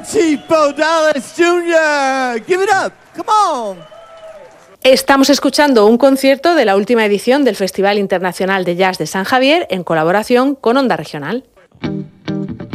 JT Bo Dallas Jr. Give it up. Come on. Estamos escuchando un concierto de la última edición del Festival Internacional de Jazz de San Javier en colaboración con Onda Regional.